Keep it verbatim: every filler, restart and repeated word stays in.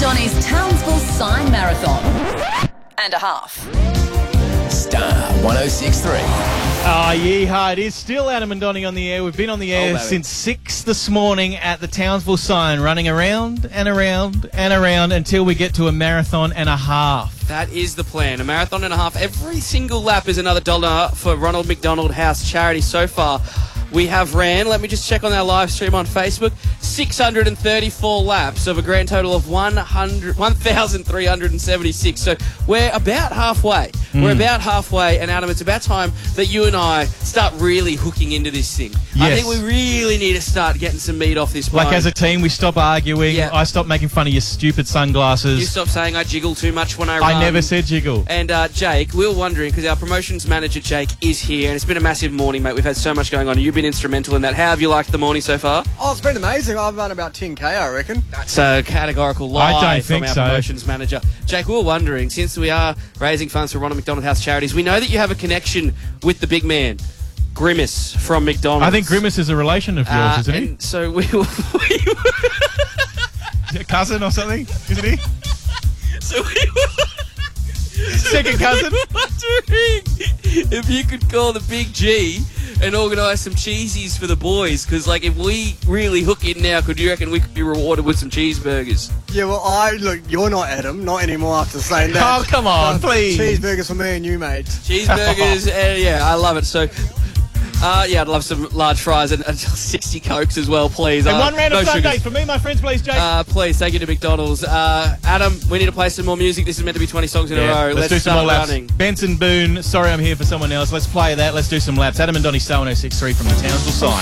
Donny's Townsville Sign Marathon and a half. Star one oh six point three. Ah, yeehaw. It is still Adam and Donny on the air. We've been on the air Oh, since six this morning at the Townsville Sign, running around and around and around until we get to a marathon and a half. That is the plan. A marathon and a half. Every single lap is another dollar for Ronald McDonald House Charity so far. We have ran, let me just check on our live stream on Facebook, six hundred thirty-four laps of a grand total of one thousand three hundred seventy-six. So we're about halfway. Mm. We're about halfway. And Adam, it's about time that you and I start really hooking into this thing. Yes. I think we really need to start getting some meat off this bone. Like as a team, we stop arguing. Yeah. I stop making fun of your stupid sunglasses. You stop saying I jiggle too much when I run. I never said jiggle. And uh, Jake, we were wondering, because our promotions manager, Jake, is here, and it's been a massive morning, mate. We've had so much going on. You've been instrumental in that. How have you liked the morning so far? Oh, it's been amazing. I've run about ten K, I reckon. That's a categorical lie I don't from think our so. promotions manager. Jake, we were wondering, since we are raising funds for Ronald McDonald House Charities, we know that you have a connection with the big man, Grimace from McDonald's. I think Grimace is a relation of yours, uh, isn't he? and so we were... we were A cousin or something, isn't he? so we were... Second cousin? wondering if you could call the Big G and organise some cheesies for the boys, because like if we really hook in now, could you reckon we could be rewarded with some cheeseburgers? Yeah, well, I look. You're not Adam, not anymore after saying that. Oh, come on, Uh, please. Cheeseburgers for me and you, mate. Cheeseburgers, uh, yeah, I love it. So, uh, yeah, I'd love some large fries and, and sixty Cokes as well, please. And uh, one round no of Sunday sugars. for me, my friends, please, Jake. Uh, please, thank you to McDonald's. Uh, Adam, we need to play some more music. This is meant to be twenty songs in Yeah, a row. let's, Let's, do some start more laps. running. Benson Boone, sorry I'm here for someone else. Let's play that. Let's do some laps. Adam and Donny, Star one oh six point three from the Townsville Sign.